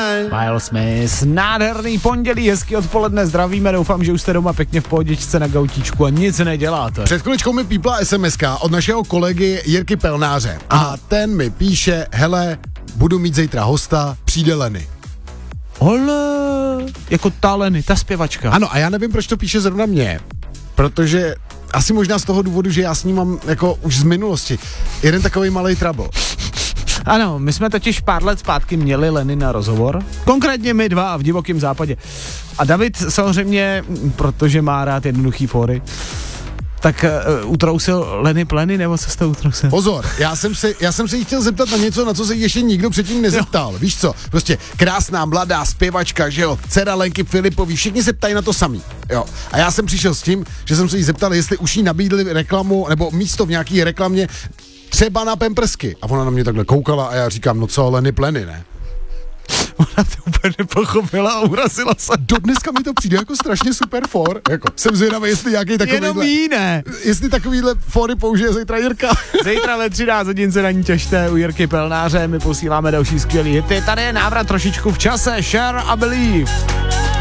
Miles Smith, nádherný pondělí, hezký odpoledne, zdravíme, doufám, že už jste doma pěkně v pohodičce na gautíčku a nic neděláte. Před chviličkou mi pípla SMS-ka od našeho kolegy Jirky Pelnáře a ten mi píše, hele, budu mít zítra hosta, přijde Leny. Ole, jako ta Leny, ta zpěvačka. Ano, a já nevím, proč to píše zrovna mě, protože asi možná z toho důvodu, že já s ním mám jako už z minulosti jeden takový malej trouble. Ano, my jsme totiž pár let zpátky měli Leny na rozhovor, konkrétně my dva v Divokém západě. A David samozřejmě, protože má rád jednoduchý fóry, tak utrousil Leny pleny, nebo co jste utrousil? Pozor, já jsem se jí chtěl zeptat na něco, na co se ještě nikdo předtím nezeptal. Jo. Víš co, prostě krásná, mladá zpěvačka, že jo, dcera Lenky Filipový, všichni se ptají na to samý, jo. A já jsem přišel s tím, že jsem se jí zeptal, jestli už jí nabídli reklamu, nebo místo v nějaký reklamě, třeba na Pampersky. A ona na mě takhle koukala a já říkám, no co, Leny pleny, ne? Ona to úplně nepochopila a urazila se. Dneska mi to přijde jako strašně super for. Jako, jsem zvědavý, jestli nějaký takovýhle... Jestli takovýhle fory použije zítra Jirka. Zítra ve 13 hodin se na ní těšte u Jirky Pelnáře. My posíláme další skvělý hity. Tady je návrat trošičku v čase. Share a Believe.